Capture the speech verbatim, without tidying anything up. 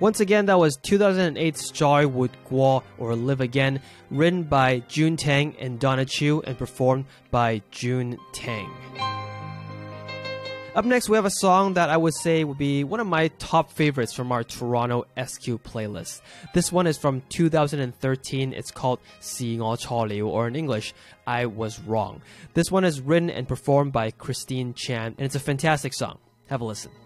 Once again, that was two thousand eight's Joy Would Guo or Live Again, written by June Tang and Donna Chu and performed by June Tang. Up next, we have a song that I would say would be one of my top favorites from our Toronto S Q playlist. This one is from two thousand thirteen. It's called 是我錯了, or in English, I Was Wrong. This one is written and performed by Christine Chan, and it's a fantastic song. Have a listen.